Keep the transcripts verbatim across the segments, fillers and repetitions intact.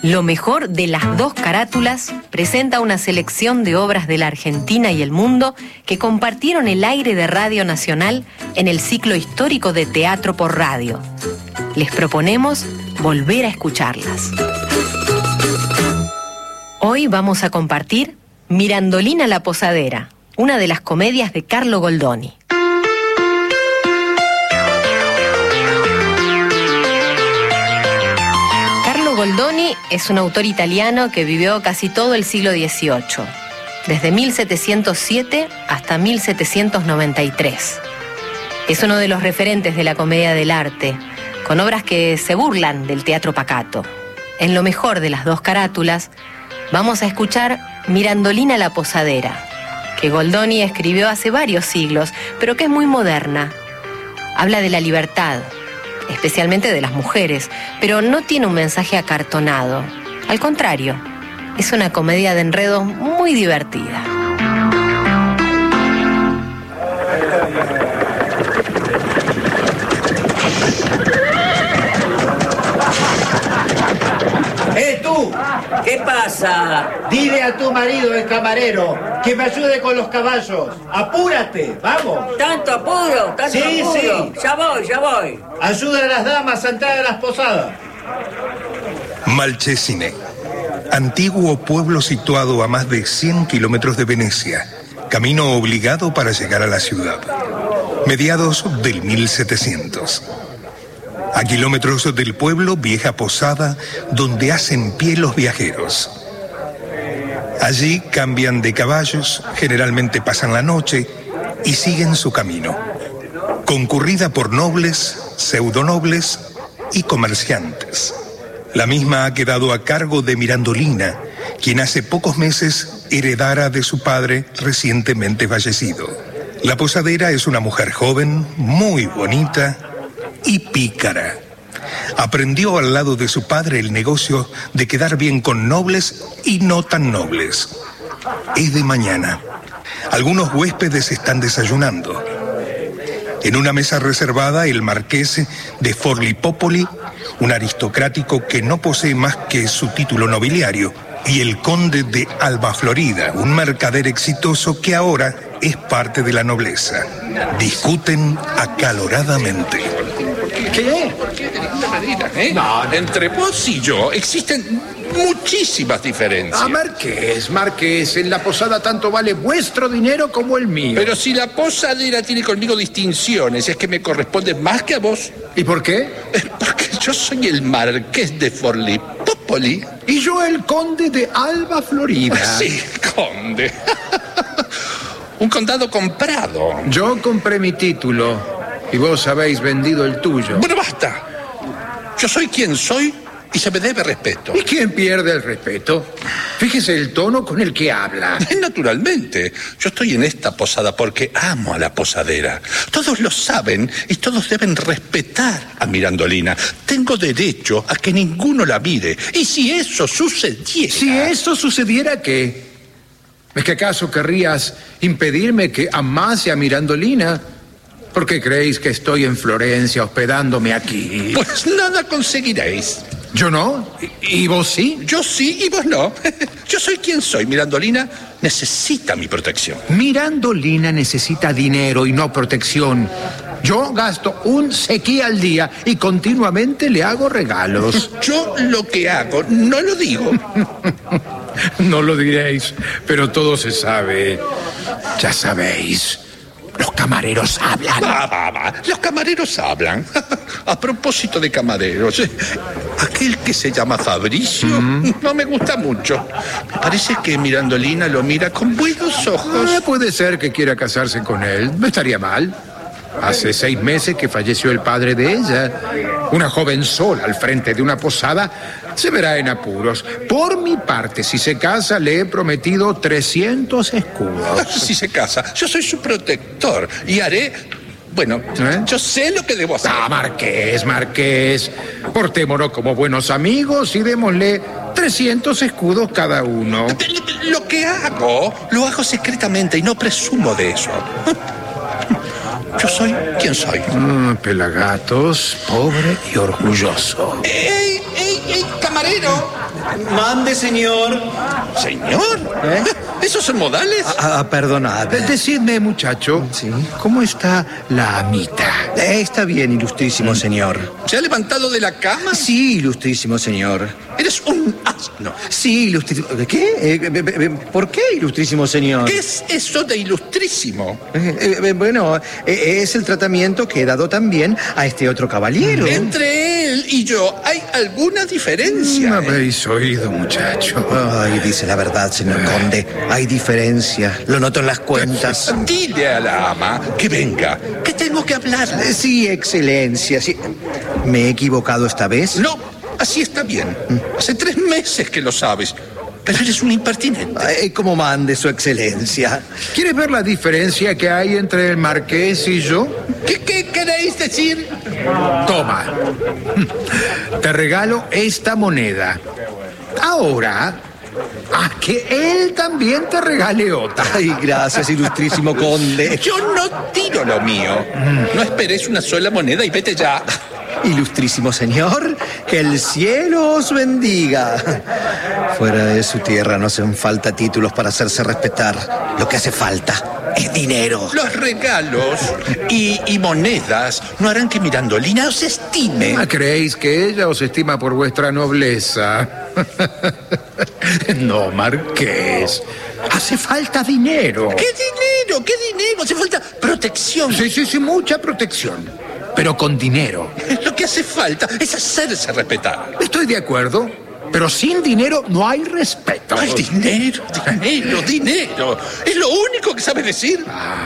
Lo mejor de las dos carátulas presenta una selección de obras de la Argentina y el mundo que compartieron el aire de Radio Nacional en el ciclo histórico de Teatro por Radio. Les proponemos volver a escucharlas. Hoy vamos a compartir Mirandolina la Posadera, una de las comedias de Carlo Goldoni. Goldoni es un autor italiano que vivió casi todo el siglo dieciocho, desde mil setecientos siete hasta mil setecientos noventa y tres. Es uno de los referentes de la comedia del arte, con obras que se burlan del teatro pacato. En lo mejor de las dos carátulas, vamos a escuchar Mirandolina la Posadera, que Goldoni escribió hace varios siglos, pero que es muy moderna. Habla de la libertad, especialmente de las mujeres, pero no tiene un mensaje acartonado. Al contrario, es una comedia de enredos muy divertida. ¡Eh, tú! ¿Qué pasa? Dile a tu marido, el camarero, que me ayude con los caballos. ¡Apúrate! ¡Vamos! ¿Tanto apuro? ¿Tanto Sí, apuro? sí. Ya voy, ya voy. Ayuda a las damas a entrar a las posadas. Malchesine, antiguo pueblo situado a más de cien kilómetros de Venecia, camino obligado para llegar a la ciudad. Mediados del mil setecientos. A kilómetros del pueblo, vieja posada donde hacen pie los viajeros. Allí cambian de caballos, generalmente pasan la noche y siguen su camino. Concurrida por nobles, pseudonobles y comerciantes. La misma ha quedado a cargo de Mirandolina, quien hace pocos meses heredara de su padre recientemente fallecido. La posadera es una mujer joven, muy bonita y pícara. Aprendió al lado de su padre el negocio de quedar bien con nobles y no tan nobles. Es de mañana. Algunos huéspedes están desayunando. En una mesa reservada, el marqués de Forlipopoli, un aristocrático que no posee más que su título nobiliario, y el conde de Alba Florida, un mercader exitoso que ahora es parte de la nobleza. Discuten acaloradamente. ¿Qué? ¿Eh? No, entre vos y yo existen muchísimas diferencias. Ah, Marqués, Marqués, en la posada tanto vale vuestro dinero como el mío. Pero si la posadera tiene conmigo distinciones, es que me corresponde más que a vos. ¿Y por qué? Porque yo soy el marqués de Forlipopoli. Y yo el conde de Alba Florida. Sí, conde. Un condado comprado. Yo compré mi título y vos habéis vendido el tuyo. Bueno, basta. Yo soy quien soy y se me debe respeto. ¿Y quién pierde el respeto? Fíjese el tono con el que habla. Naturalmente. Yo estoy en esta posada porque amo a la posadera. Todos lo saben y todos deben respetar a Mirandolina. Tengo derecho a que ninguno la mire. Y si eso sucediera... Si eso sucediera, ¿qué? ¿Es que acaso querrías impedirme que amase a Mirandolina? ¿Por qué creéis que estoy en Florencia hospedándome aquí? Pues nada conseguiréis. ¿Yo no? ¿Y, y vos sí? Yo sí y vos no. Yo soy quien soy. Mirandolina necesita mi protección. Mirandolina necesita dinero y no protección. Yo gasto un sequí al día y continuamente le hago regalos. Yo lo que hago no lo digo. No lo diréis, pero todo se sabe. Ya sabéis. Los camareros hablan. Va, va, va. Los camareros hablan. A propósito de camareros, aquel que se llama Fabricio mm. no me gusta mucho. Me parece que Mirandolina lo mira con buenos ojos. Ah, puede ser que quiera casarse con él. No estaría mal. Hace seis meses que falleció el padre de ella. Una joven sola al frente de una posada se verá en apuros. Por mi parte, si se casa, le he prometido trescientos escudos. Si se casa, yo soy su protector y haré... Bueno, ¿Eh? yo sé lo que debo hacer. Ah, Marqués, Marqués. Portémonos como buenos amigos y démosle trescientos escudos cada uno. Lo que hago, lo hago secretamente y no presumo de eso. Yo soy quien soy. Mm, Pelagatos, pobre y orgulloso. ¡Ey, ey, ey, camarero! Mande, señor. ¿Señor? ¿Eh? ¿Esos son modales? Ah, perdonad. De- Decidme, muchacho, Sí. ¿cómo está la amita? Eh, Está bien, ilustrísimo señor. ¿Se ha levantado de la cama? Sí, ilustrísimo señor. Eres un asno. Sí, ilustrísimo. ¿Qué? Eh, be- be- be- ¿Por qué, ilustrísimo señor? ¿Qué es eso de ilustrísimo? Eh, eh, eh, bueno, eh, es el tratamiento que he dado también a este otro caballero. Entre él y yo, ¿hay alguna diferencia? No habéis oído, muchacho. Ay, dice la verdad, señor conde. Hay diferencia. Lo noto en las cuentas. Dile a la ama que venga, que tengo que hablarle. Eh, Sí, excelencia. Sí. ¿Me he equivocado esta vez? No, así está bien. Hace tres meses que lo sabes, pero eres un impertinente. Ay, como mande su excelencia. ¿Quieres ver la diferencia que hay entre el marqués y yo? ¿Qué, qué queréis decir? Toma. Te regalo esta moneda. Ahora, a que él también te regale otra. Ay, gracias, ilustrísimo conde. Yo no tiro lo mío. No esperes una sola moneda y vete ya. Ilustrísimo señor, que el cielo os bendiga. Fuera de su tierra no hacen falta títulos para hacerse respetar. Lo que hace falta es dinero. Los regalos y, y monedas no harán que Mirandolina os estime. Ah, ¿creéis que ella os estima por vuestra nobleza? No, marqués. Hace falta dinero. ¿Qué dinero? ¿Qué dinero? Hace falta protección. Sí, sí, sí, mucha protección. Pero con dinero. Lo que hace falta es hacerse respetar. Estoy de acuerdo, pero sin dinero no hay respeto. Ay, dinero, dinero, dinero. Es lo único que sabes decir.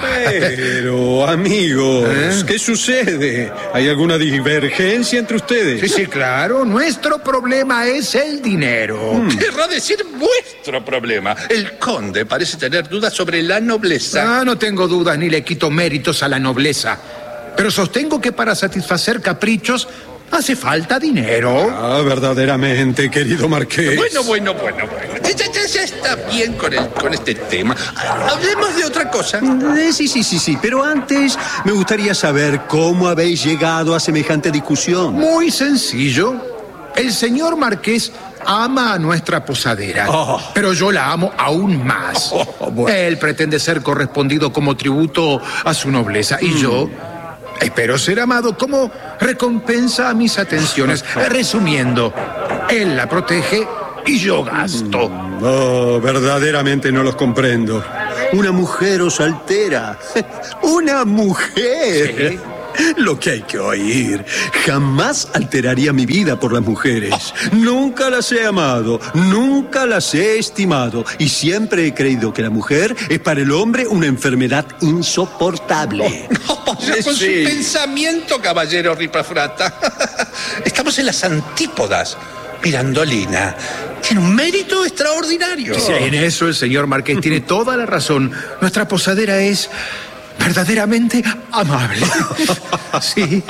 Pero, amigos, ¿qué sucede? ¿Hay alguna divergencia entre ustedes? Sí, sí, claro. Nuestro problema es el dinero. Querrá decir vuestro problema. El conde parece tener dudas sobre la nobleza. Ah, no tengo dudas ni le quito méritos a la nobleza. Pero sostengo que para satisfacer caprichos hace falta dinero. Ah, verdaderamente, querido marqués. Bueno, bueno, bueno, bueno. Ya, ya- ya- ya está bien con, el, con este tema. Hablemos de otra cosa. Eh, sí, sí, sí, sí, pero antes me gustaría saber cómo habéis llegado a semejante discusión. Muy sencillo. El señor marqués ama a nuestra posadera, Oh. pero yo la amo aún más. Oh, bueno. Él pretende ser correspondido como tributo a su nobleza y yo espero ser amado como recompensa a mis atenciones. Resumiendo, él la protege y yo gasto. Oh, verdaderamente no los comprendo. Una mujer os altera. Una mujer. Lo que hay que oír. Jamás alteraría mi vida por las mujeres. Nunca las he amado, nunca las he estimado. Y siempre he creído que la mujer es para el hombre una enfermedad insoportable. Con su Sí. pensamiento, caballero Ripafrata. Estamos en las antípodas. Mirandolina tiene un mérito extraordinario. Sí, en eso el señor marqués tiene toda la razón. Nuestra posadera es verdaderamente amable. Sí.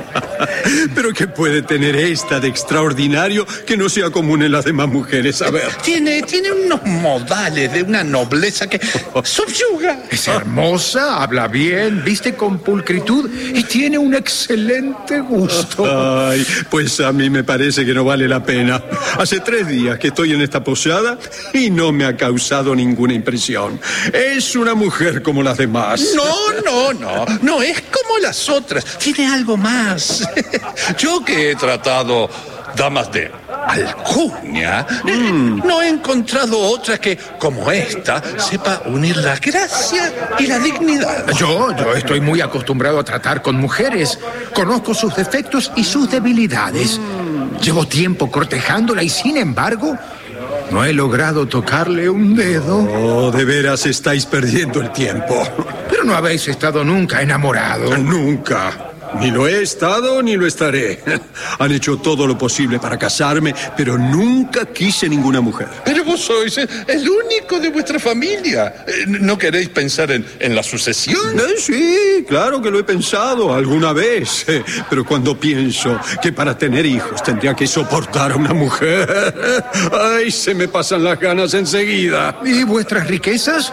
Pero ¿qué puede tener esta de extraordinario que no sea común en las demás mujeres? A ver. Tiene, tiene unos modales de una nobleza que subyuga. Es hermosa, habla bien, viste con pulcritud y tiene un excelente gusto. Ay, pues a mí me parece que no vale la pena. Hace tres días que estoy en esta posada y no me ha causado ninguna impresión. Es una mujer como las demás. No, no, no. No es como las otras. Tiene algo más. Yo que he tratado damas de alcurnia, eh, no he encontrado otra que, como esta, sepa unir la gracia y la dignidad. Yo, yo estoy muy acostumbrado a tratar con mujeres. Conozco sus defectos y sus debilidades. Llevo tiempo cortejándola y, sin embargo, no he logrado tocarle un dedo. Oh, de veras estáis perdiendo el tiempo. Pero no habéis estado nunca enamorado. Nunca. Ni lo he estado ni lo estaré. Han hecho todo lo posible para casarme, pero nunca quise ninguna mujer. Pero vos sois el único de vuestra familia. Eh, ¿No queréis pensar en, en la sucesión? Eh, sí, claro que lo he pensado alguna vez. Eh, pero cuando pienso que para tener hijos tendría que soportar a una mujer, ay, se me pasan las ganas enseguida. ¿Y vuestras riquezas?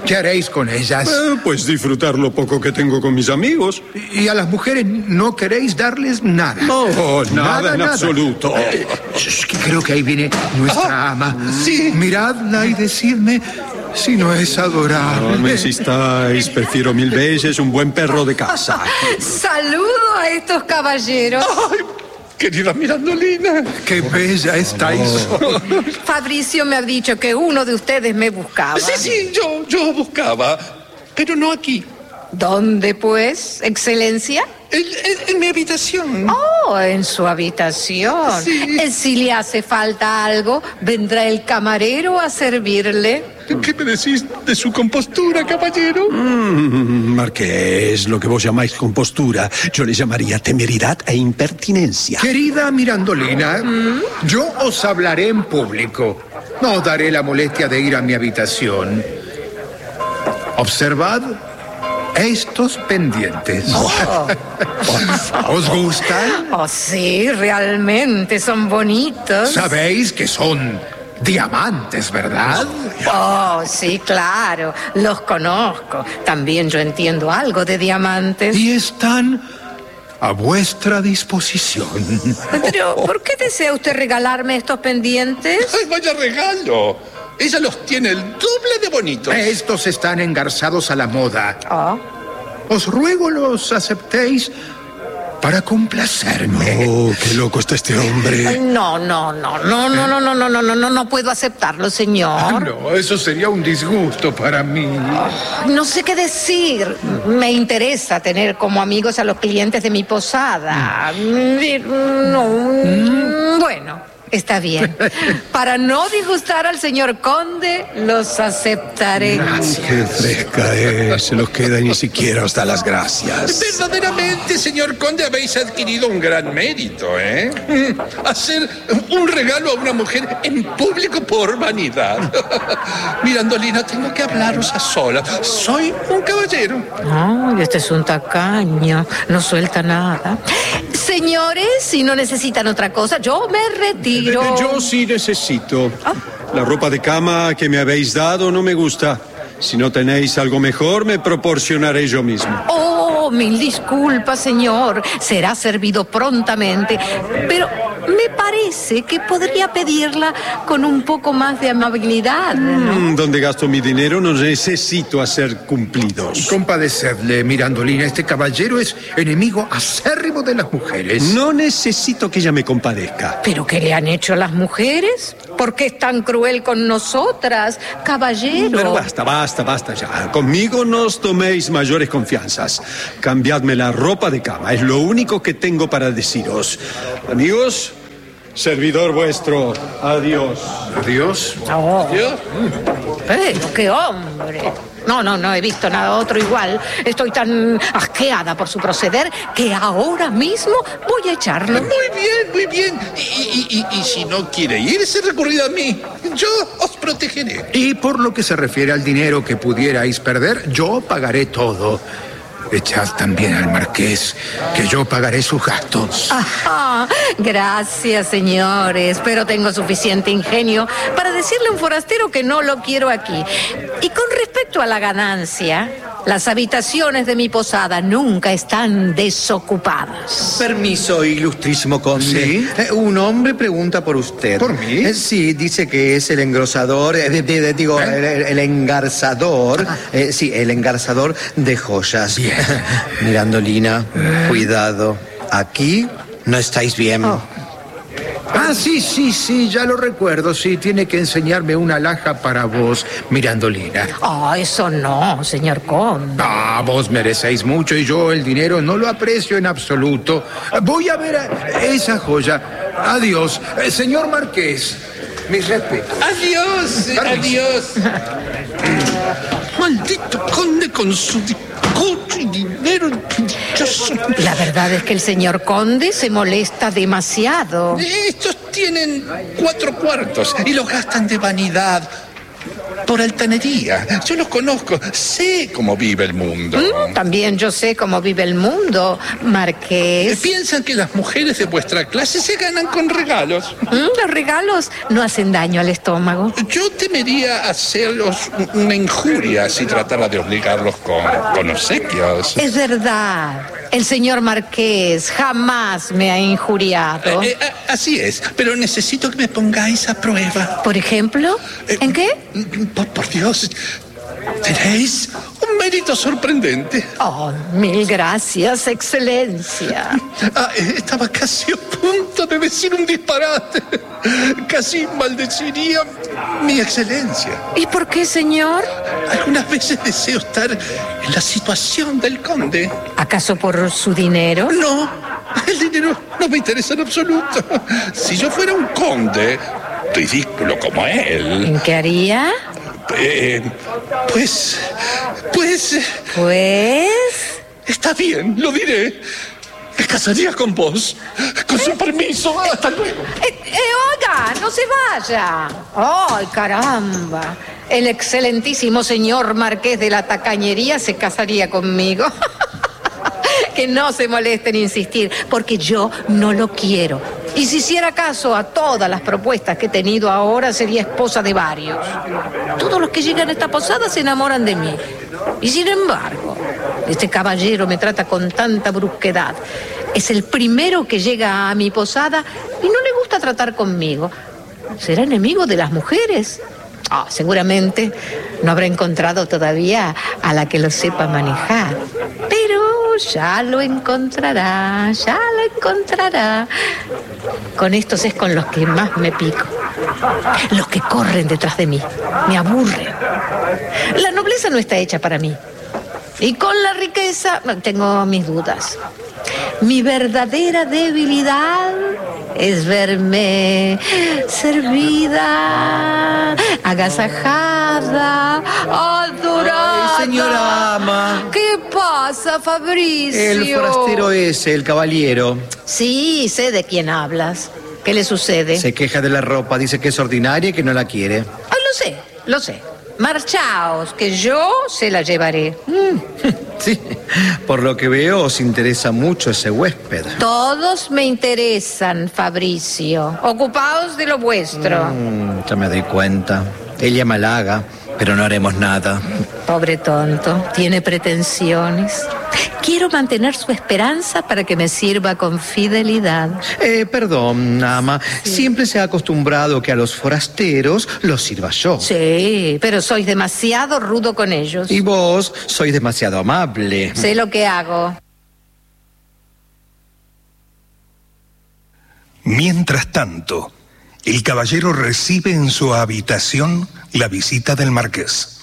¿Qué haréis con ellas? Eh, pues disfrutar lo poco que tengo con mis amigos. ¿Y a las mujeres no queréis darles nada? No, nada, en absoluto. Eh, es que creo que ahí viene nuestra ama. Sí. Miradla y decidme si no es adorable. No me insistáis, prefiero mil veces un buen perro de casa. Saludo a estos caballeros. Ay, querida Mirandolina. ¡Qué bella estáis! Fabricio me ha dicho que uno de ustedes me buscaba. Sí, sí, yo, yo buscaba, pero no aquí. ¿Dónde, pues, excelencia? En, en- en mi habitación. Oh, en su habitación. Sí. Eh, Si le hace falta algo, vendrá el camarero a servirle. ¿Qué me decís de su compostura, caballero? Mm, Marqués, lo que vos llamáis compostura, yo le llamaría temeridad e impertinencia. Querida Mirandolina, yo os hablaré en público. No os daré la molestia de ir a mi habitación. Observad estos pendientes. ¿Os gustan? Oh, sí, realmente son bonitos. Sabéis que son diamantes, ¿verdad? Oh, sí, claro, los conozco. También yo entiendo algo de diamantes. Y están a vuestra disposición. Pero, ¿por qué desea usted regalarme estos pendientes? ¡Ay, vaya regalo! Ella los tiene el doble de bonitos. Estos están engarzados a la moda. Oh. Os ruego los aceptéis para complacerme. Oh, qué loco está este hombre. No, no, no, no, no, no, no, no, no, no, no, no puedo aceptarlo, señor. No, eso sería un disgusto para mí. No sé qué decir. Me interesa tener como amigos a los clientes de mi posada. Mm, No, bueno. Está bien. Para no disgustar al señor conde, los aceptaré. Qué fresca es, se los queda y ni siquiera os da las gracias. Verdaderamente, señor conde, habéis adquirido un gran mérito, ¿eh? Hacer un regalo a una mujer en público por vanidad. Mirandolina, tengo que hablaros a solas. Soy un caballero. Ay, este es un tacaño. No suelta nada. Señores, si no necesitan otra cosa, yo me retiro. Yo sí necesito. La ropa de cama que me habéis dado no me gusta. Si no tenéis algo mejor, me proporcionaré yo mismo. Oh, mil disculpas, señor. Será servido prontamente. Pero me parece que podría pedirla con un poco más de amabilidad, ¿no? Mm, donde gasto mi dinero no necesito hacer cumplidos. Compadecedle, Mirandolina. Este caballero es enemigo acérrimo de las mujeres. No necesito que ella me compadezca. ¿Pero qué le han hecho las mujeres? ¿Por qué es tan cruel con nosotras, caballero? Pero basta, basta, basta ya. Conmigo no os toméis mayores confianzas. Cambiadme la ropa de cama. Es lo único que tengo para deciros. Amigos, servidor vuestro. Adiós. Adiós. Oh, ¿Yo? pero qué hombre. No, no, no he visto nada otro igual. Estoy tan asqueada por su proceder que ahora mismo voy a echarlo. Muy bien, muy bien. Y, y- y- y si no quiere irse, recurrid a mí. Yo os protegeré. Y por lo que se refiere al dinero que pudierais perder, yo pagaré todo. Echad también al marqués, que yo pagaré sus gastos. Ajá, gracias, señores, pero tengo suficiente ingenio para decirle a un forastero que no lo quiero aquí. Y con respecto a la ganancia, las habitaciones de mi posada nunca están desocupadas. Permiso, ilustrísimo conde. ¿Sí? Eh, un hombre pregunta por usted. ¿Por mí? Eh, sí, dice que es el engrosador, eh, de- de- digo, ¿Eh? el, el- el engarzador, eh, sí, el engarzador de joyas. Bien. Mirandolina, cuidado. Aquí no estáis bien. Oh. Ah, sí, sí, sí, ya lo recuerdo. Sí, tiene que enseñarme una alhaja para vos, Mirandolina. Ah, eso no, señor conde. Ah, vos merecéis mucho y yo el dinero no lo aprecio en absoluto. Voy a ver a- esa joya. Adiós. Eh, señor Marqués, mis respetos. Adiós, adiós. Maldito conde con su discurso y dinero. Yo soy... La verdad es que el señor conde se molesta demasiado. Estos tienen cuatro cuartos y los gastan de vanidad. por altanería. Yo los conozco, sé cómo vive el mundo. Mm, también yo sé cómo vive el mundo, Marqués. Piensan que las mujeres de vuestra clase se ganan con regalos. Mm, los regalos no hacen daño al estómago. Yo temería hacerlos una injuria si tratara de obligarlos con, con obsequios. Es verdad. El señor Marqués jamás me ha injuriado. Eh, eh, así es, pero necesito que me pongáis a prueba. ¿Por ejemplo? Eh, ¿En qué? Por, por Dios, tenéis un mérito sorprendente. Oh, mil gracias, excelencia. Ah, estaba casi a punto de decir un disparate. Casi maldeciría mi excelencia. ¿Y por qué, señor? Algunas veces deseo estar en la situación del conde. ¿Acaso por su dinero? No, el dinero no me interesa en absoluto. Si yo fuera un conde, ridículo como él... ¿En qué haría? Eh, pues... Pues... Pues... Está bien, lo diré. Me casaría con vos. Con su permiso. Hasta luego. Eh, eh, oiga, no se vaya. ¡Ay, caramba! El excelentísimo señor Marqués de la Tacañería se casaría conmigo. Que no se moleste en insistir, porque yo no lo quiero. Y si hiciera caso a todas las propuestas que he tenido ahora, sería esposa de varios. Todos los que llegan a esta posada se enamoran de mí. Y sin embargo, este caballero me trata con tanta brusquedad. Es el primero que llega a mi posada y no le gusta tratar conmigo. ¿Será enemigo de las mujeres? Ah, seguramente no habrá encontrado todavía a la que lo sepa manejar. Pero ya lo encontrará, ya lo encontrará. Con estos es con los que más me pico. Los que corren detrás de mí. Me aburren. La nobleza no está hecha para mí. Y con la riqueza tengo mis dudas. Mi verdadera debilidad es verme servida, agasajada, adorada. Ay, señora ama. ¿Qué pasa, Fabricio? El forastero ese, el caballero. Sí, sé de quién hablas. ¿Qué le sucede? Se queja de la ropa, dice que es ordinaria y que no la quiere. Ah, lo sé, lo sé. Marchaos, que yo se la llevaré. Mm, sí, por lo que veo os interesa mucho ese huésped. Todos me interesan, Fabricio. Ocupaos de lo vuestro. Mm, ya me doy cuenta. Ella me halaga, pero no haremos nada. Pobre tonto, tiene pretensiones. Quiero mantener su esperanza para que me sirva con fidelidad. Eh, perdón, ama. Sí. Siempre se ha acostumbrado que a los forasteros los sirva yo. Sí, pero sois demasiado rudo con ellos. Y vos sois demasiado amable. Sé lo que hago. Mientras tanto, el caballero recibe en su habitación la visita del marqués.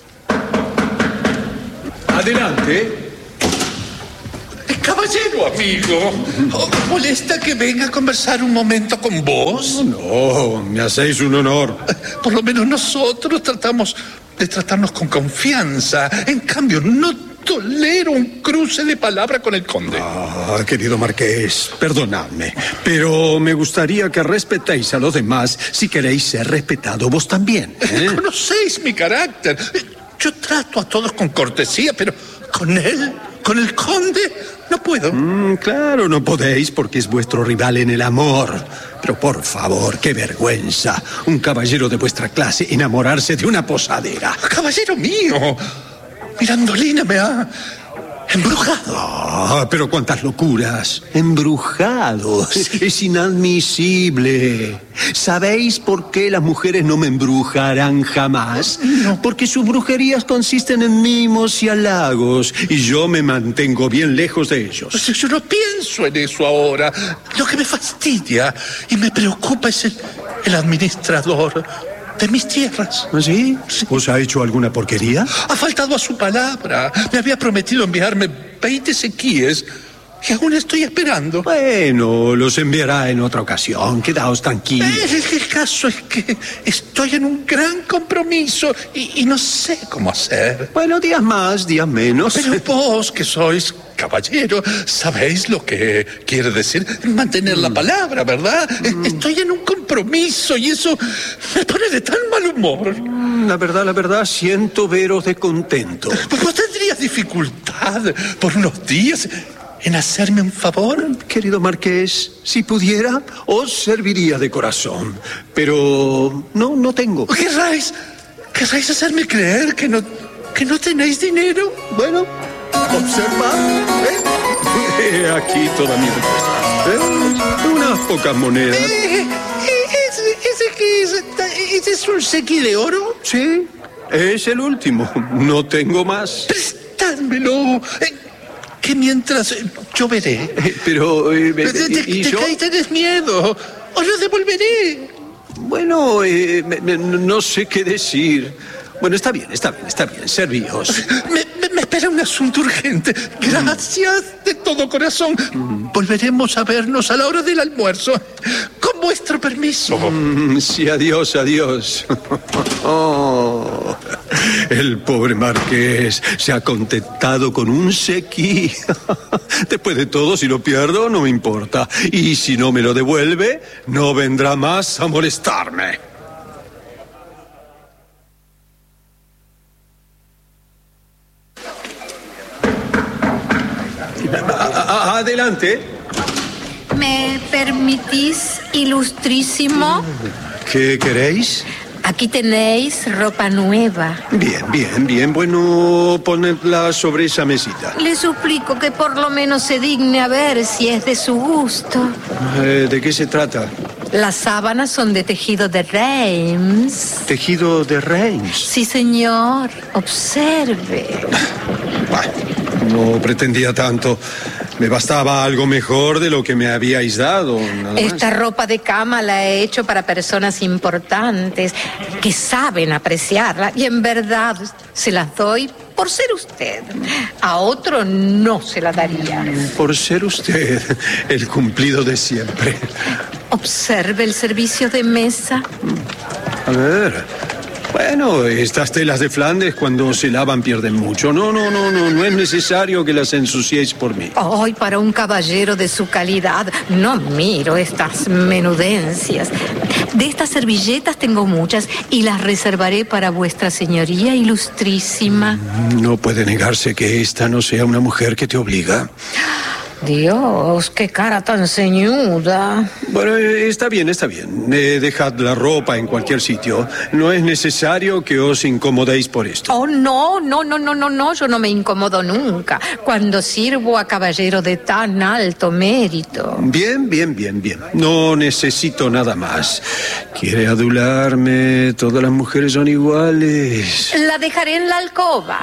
Adelante. Caballero, amigo, ¿molesta que venga a conversar un momento con vos? No, me hacéis un honor. Por lo menos nosotros tratamos de tratarnos con confianza. En cambio, no tolero un cruce de palabra con el conde. Ah, querido marqués, perdonadme, pero me gustaría que respetéis a los demás si queréis ser respetado vos también, ¿eh? Conocéis mi carácter. Yo trato a todos con cortesía, pero con él, con el conde, no puedo. Mm, claro, no podéis porque es vuestro rival en el amor. Pero por favor, qué vergüenza. Un caballero de vuestra clase enamorarse de una posadera. Caballero mío, Mirandolina me ha embrujado. Ah, pero cuántas locuras. Embrujado. Sí. Es inadmisible. ¿Sabéis por qué las mujeres no me embrujarán jamás? No. Porque sus brujerías consisten en mimos y halagos. Y yo me mantengo bien lejos de ellos. Yo no pienso en eso ahora. Lo que me fastidia y me preocupa es el, el administrador de mis tierras. ¿Sí? ¿Os ha hecho alguna porquería? Ha faltado a su palabra. Me había prometido enviarme veinte sequíes y aún estoy esperando. Bueno, los enviará en otra ocasión. Quedaos tranquilos. El, el caso es que estoy en un gran compromiso y, y no sé cómo hacer. Bueno, días más, días menos. Pero vos, que sois caballero, sabéis lo que quiere decir mantener mm. la palabra, ¿verdad? Mm. Estoy en un compromiso y eso me pone de tan mal humor. Mm. La verdad, la verdad, siento veros descontento. ¿No tendrías dificultad por unos días en hacerme un favor? Querido marqués, si pudiera, os serviría de corazón. Pero no, no tengo. ¿Querráis, querráis hacerme creer que no, que no tenéis dinero? Bueno, observad. ¿eh? Aquí toda mi riqueza. ¿eh? Unas pocas monedas. Eh, ¿Ese, ese qué es? ¿Ese es un sequi de oro? Sí, es el último. No tengo más. Prestádmelo. Eh, que mientras eh, yo veré. Eh, pero... Eh, ¿Te, te, ¿y te yo? cae, tenés miedo? ¿O lo devolveré? Bueno, eh, me, me, no sé qué decir. Bueno, está bien, está bien, está bien. Servíos. Me, me, me espera un asunto urgente. Gracias de todo corazón. Mm. Volveremos a vernos a la hora del almuerzo. Con vuestro permiso. Mm, sí, adiós, adiós. Oh, el pobre marqués se ha contentado con un sequí. Después de todo, si lo pierdo, no me importa. Y si no me lo devuelve, no vendrá más a molestarme. Adelante. ¿Me permitís, ilustrísimo? ¿Qué queréis? Aquí tenéis ropa nueva. Bien, bien, bien. Bueno, ponedla sobre esa mesita. Le suplico que por lo menos se digne a ver si es de su gusto. Eh, ¿De qué se trata? Las sábanas son de tejido de Reims. ¿Tejido de Reims? Sí, señor. Observe. Bah, no pretendía tanto. Me bastaba algo mejor de lo que me habíais dado. Nada Esta más. ropa de cama la he hecho para personas importantes que saben apreciarla y en verdad se las doy por ser usted. A otro no se la daría. Por ser usted el cumplido de siempre. Observe el servicio de mesa. A ver. Bueno, estas telas de Flandes cuando se lavan pierden mucho. No, no, no, no, no es necesario que las ensuciéis por mí. Ay, para un caballero de su calidad, no miro estas menudencias. De estas servilletas tengo muchas y las reservaré para vuestra señoría ilustrísima. No puede negarse que esta no sea una mujer que te obliga. Dios, qué cara tan ceñuda. Bueno, eh, está bien, está bien. Eh, dejad la ropa en cualquier sitio. No es necesario que os incomodéis por esto. Oh, no, no, no, no, no, no, yo no me incomodo nunca cuando sirvo a caballero de tan alto mérito. Bien, bien, bien, bien. No necesito nada más. ¿Quiere adularme? Todas las mujeres son iguales. La dejaré en la alcoba.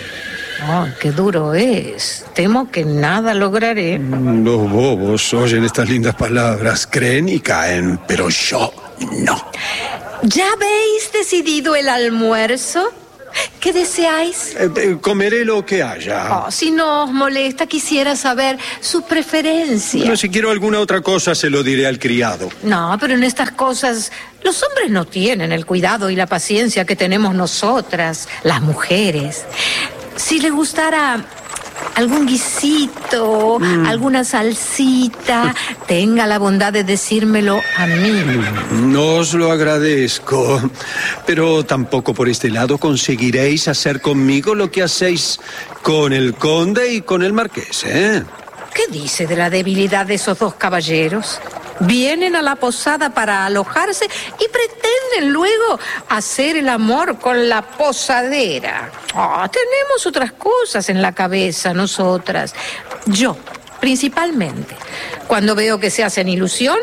Oh, qué duro es. Temo que nada lograré. Los bobos oyen estas lindas palabras, creen y caen, pero yo no. ¿Ya habéis decidido el almuerzo? ¿Qué deseáis? Eh, eh, comeré lo que haya. Oh, si no os molesta, quisiera saber su preferencia. Pero si quiero alguna otra cosa, se lo diré al criado. No, pero en estas cosas los hombres no tienen el cuidado y la paciencia que tenemos nosotras, las mujeres. Si le gustara algún guisito, mm. alguna salsita, tenga la bondad de decírmelo a mí. No os lo agradezco, pero tampoco por este lado conseguiréis hacer conmigo lo que hacéis con el conde y con el marqués, ¿eh? ¿Qué dice de la debilidad de esos dos caballeros? Vienen a la posada para alojarse y pretenden luego hacer el amor con la posadera. Oh, tenemos otras cosas en la cabeza nosotras. Yo, principalmente. Cuando veo que se hacen ilusiones,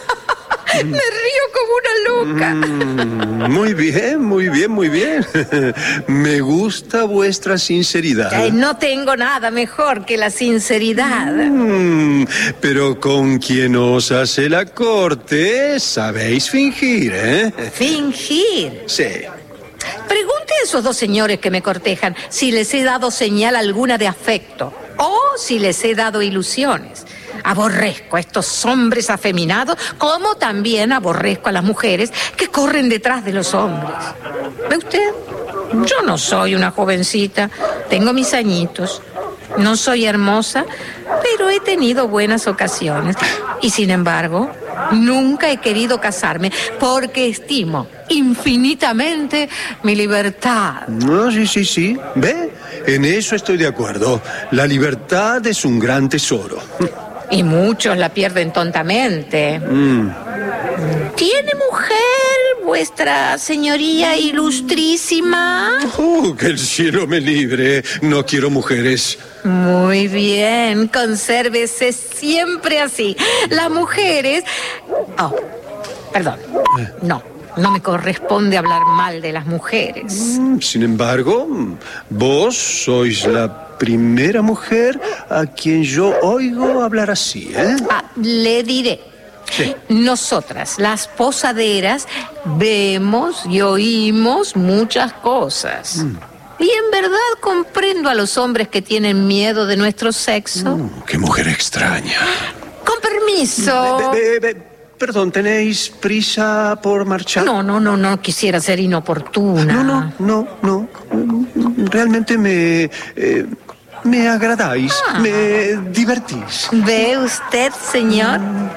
me río como una loca. Mm, muy bien, muy bien, muy bien. Me gusta vuestra sinceridad. Ay, no tengo nada mejor que la sinceridad. Mm, pero con quien os hace la corte, sabéis fingir, ¿eh? ¿Fingir? Sí. Pregunte a esos dos señores que me cortejan si les he dado señal alguna de afecto o si les he dado ilusiones. Aborrezco a estos hombres afeminados, como también aborrezco a las mujeres que corren detrás de los hombres. ¿Ve usted? Yo no soy una jovencita, tengo mis añitos. No soy hermosa, pero he tenido buenas ocasiones. Y sin embargo, Nunca he querido casarme porque estimo infinitamente mi libertad. No, sí, sí, sí. ¿Ve? En eso estoy de acuerdo. La libertad es un gran tesoro. Y muchos la pierden tontamente. Mm. ¿Tiene mujer, vuestra señoría ilustrísima? Oh, que el cielo me libre. No quiero mujeres. Muy bien, consérvese siempre así. Las mujeres... Oh, perdón. No, no me corresponde hablar mal de las mujeres. Sin embargo, vos sois la primera mujer a quien yo oigo hablar así, ¿eh? Ah, le diré. Sí. Nosotras, las posaderas, vemos y oímos muchas cosas. Mm. Y en verdad comprendo a los hombres que tienen miedo de nuestro sexo. Mm, ¡Qué mujer extraña! Con permiso. Be, be, be, perdón, ¿tenéis prisa por marchar? No, no, no, no quisiera ser inoportuna. No, no, no, no. Realmente me... Eh, me agradáis, ah. me divertís. ¿Ve usted, señor?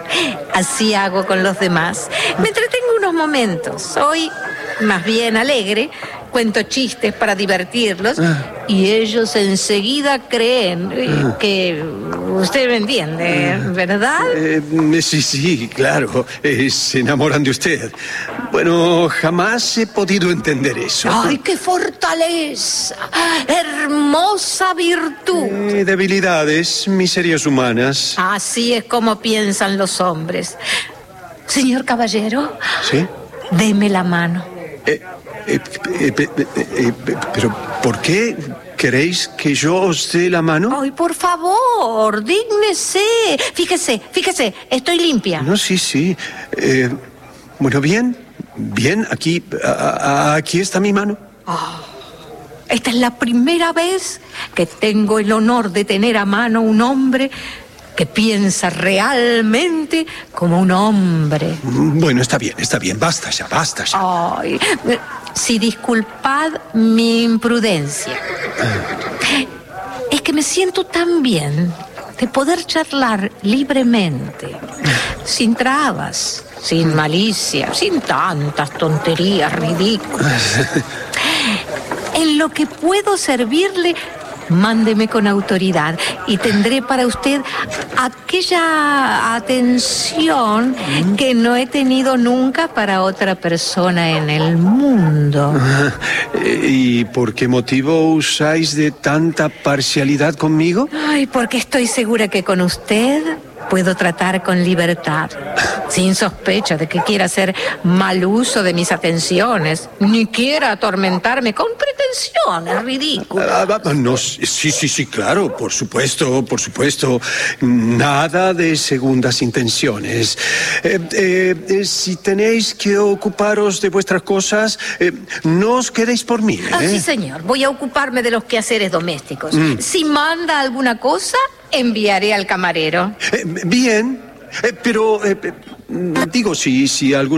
Así hago con los demás. Me entretengo unos momentos. Hoy, más bien alegre, cuento chistes para divertirlos ah. y ellos enseguida creen ah. que usted me entiende, ah. ¿verdad? Eh, sí, sí, claro. Eh, se enamoran de usted. Bueno, jamás he podido entender eso. ¡Ay, qué fortaleza! ¡Hermosa virtud! Eh, debilidades, miserias humanas. Así es como piensan los hombres. Señor caballero. ¿Sí? Deme la mano. Eh, eh, eh, eh, eh, eh, pero, ¿por qué queréis que yo os dé la mano? Ay, por favor, dígnese. Fíjese, fíjese, estoy limpia. No, sí, sí. Eh, bueno, bien. Bien, aquí, a, a, aquí está mi mano. Oh, esta es la primera vez que tengo el honor de tener a mano un hombre que piensa realmente como un hombre. Bueno, está bien, está bien. Basta ya, basta ya. Ay, si disculpad mi imprudencia. Es que me siento tan bien de poder charlar libremente, sin trabas, sin malicia, sin tantas tonterías ridículas. En lo que puedo servirle, mándeme con autoridad y tendré para usted aquella atención que no he tenido nunca para otra persona en el mundo. ¿Y por qué motivo usáis de tanta parcialidad conmigo? Ay, porque estoy segura que con usted puedo tratar con libertad, sin sospecha de que quiera hacer mal uso de mis atenciones, ni quiera atormentarme con pretensiones ridículas. Ah, no, sí, sí, sí, claro, por supuesto, por supuesto. Nada de segundas intenciones. Eh, eh, si tenéis que ocuparos de vuestras cosas, eh, no os quedéis por mí, ¿eh? Ah, sí, señor. Voy a ocuparme de los quehaceres domésticos. Mm. Si manda alguna cosa, enviaré al camarero. Eh, bien, eh, pero eh, digo, si, si algún